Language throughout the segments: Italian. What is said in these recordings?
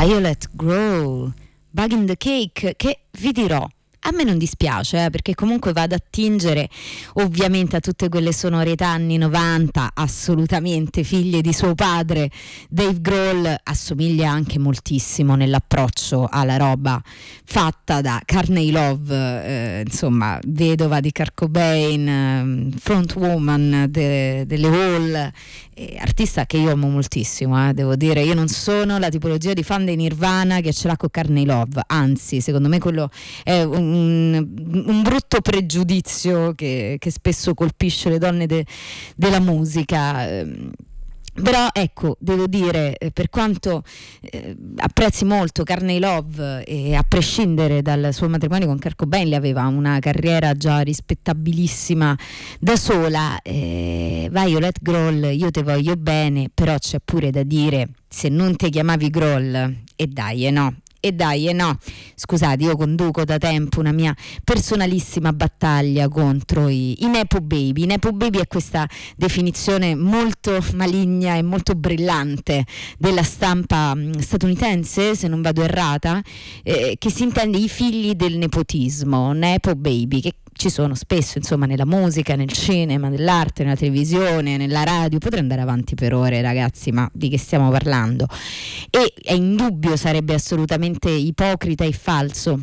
Violet Grow, Bug in the Cake, che vi dirò, a me non dispiace, perché comunque va ad attingere ovviamente a tutte quelle sonorità anni 90, assolutamente figlie di suo padre. Dave Grohl assomiglia anche moltissimo nell'approccio alla roba fatta da Courtney Love, insomma, vedova di Kurt Cobain, frontwoman delle Hall, artista che io amo moltissimo, devo dire. Io non sono la tipologia di fan dei Nirvana che ce l'ha con Courtney Love, anzi, secondo me quello è un brutto pregiudizio che spesso colpisce le donne della musica. Però ecco, devo dire, per quanto apprezzi molto Courtney Love, e a prescindere dal suo matrimonio con Kurt Cobain, le aveva una carriera già rispettabilissima da sola, Violet Grohl, io te voglio bene, però c'è pure da dire, se non te chiamavi Grohl, e dai, no, scusate, io conduco da tempo una mia personalissima battaglia contro i Nepo Baby. I Nepo Baby è questa definizione molto maligna e molto brillante della stampa statunitense, se non vado errata, che si intende i figli del nepotismo, Nepo Baby, che ci sono spesso, insomma, nella musica, nel cinema, nell'arte, nella televisione, nella radio. Potrei andare avanti per ore, ragazzi, ma di che stiamo parlando? E è indubbio, sarebbe assolutamente ipocrita e falso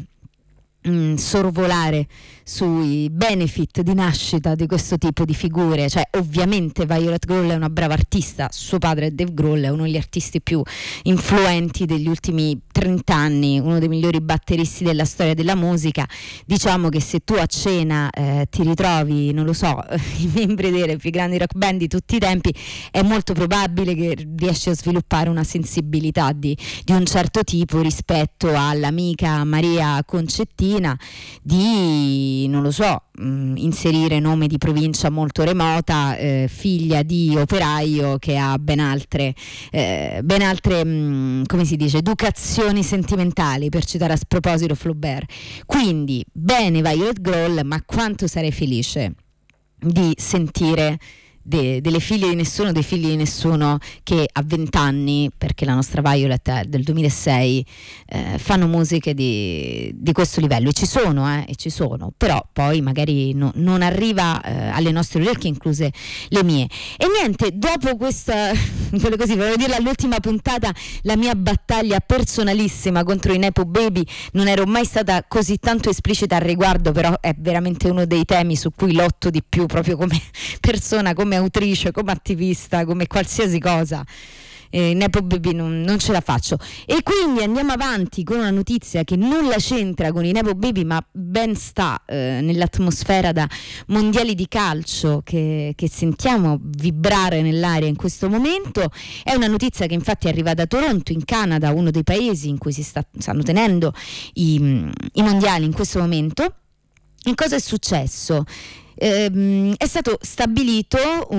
sorvolare sui benefit di nascita di questo tipo di figure. Cioè, ovviamente Violet Grohl è una brava artista, suo padre Dave Grohl è uno degli artisti più influenti degli ultimi 30 anni, uno dei migliori batteristi della storia della musica. Diciamo che se tu a cena ti ritrovi, non lo so, i membri delle più grandi rock band di tutti i tempi, è molto probabile che riesci a sviluppare una sensibilità di un certo tipo rispetto all'amica Maria Concettina, di, non lo so, inserire nome di provincia molto remota, figlia di operaio che ha ben altre come si dice, educazioni sentimentali, per citare a sproposito Flaubert. Quindi bene Violet Grohl, ma quanto sarei felice di sentire delle figlie di nessuno, dei figli di nessuno che a 20 anni, perché la nostra Violet è del 2006, fanno musiche di questo livello, e ci sono, però poi magari non arriva alle nostre orecchie, incluse le mie. E niente, dopo questa così, volevo dirla all'ultima puntata, la mia battaglia personalissima contro i Nepo Baby, non ero mai stata così tanto esplicita al riguardo, però è veramente uno dei temi su cui lotto di più, proprio come persona, come autrice, come attivista, come qualsiasi cosa. Nepo Baby non ce la faccio. E quindi andiamo avanti con una notizia che nulla c'entra con i Nepo Baby, ma ben sta nell'atmosfera da mondiali di calcio che sentiamo vibrare nell'aria in questo momento. È una notizia che infatti arriva da Toronto, in Canada, uno dei paesi in cui stanno tenendo i mondiali in questo momento. E cosa è successo? È stato stabilito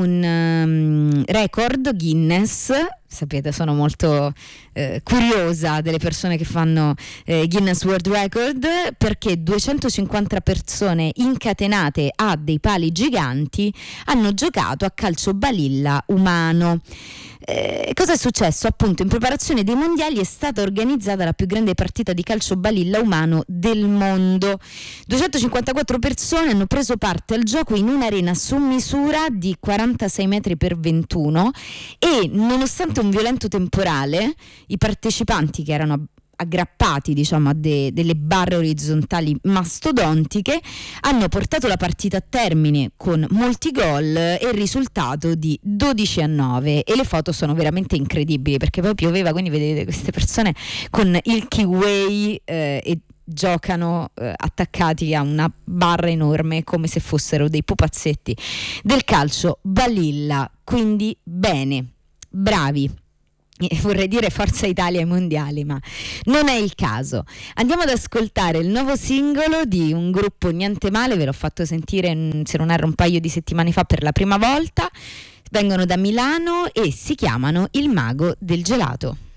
un record Guinness. Sapete, sono molto curiosa delle persone che fanno Guinness World Record, perché 250 persone incatenate a dei pali giganti hanno giocato a calcio balilla umano. Cosa è successo? Appunto, in preparazione dei mondiali è stata organizzata la più grande partita di calcio balilla umano del mondo. 254 persone hanno preso parte al gioco in un'arena su misura di 46 metri per 21, e nonostante un violento temporale, i partecipanti, che erano aggrappati, diciamo, a delle barre orizzontali mastodontiche, hanno portato la partita a termine con molti gol e il risultato di 12-9, e le foto sono veramente incredibili, perché poi pioveva, quindi vedete queste persone con il kiwi e giocano attaccati a una barra enorme come se fossero dei pupazzetti del calcio balilla. Quindi bene, bravi. Vorrei dire Forza Italia ai mondiali, ma non è il caso. Andiamo ad ascoltare il nuovo singolo di un gruppo niente male, ve l'ho fatto sentire, se non erro, un paio di settimane fa per la prima volta. Vengono da Milano e si chiamano Il Mago del Gelato.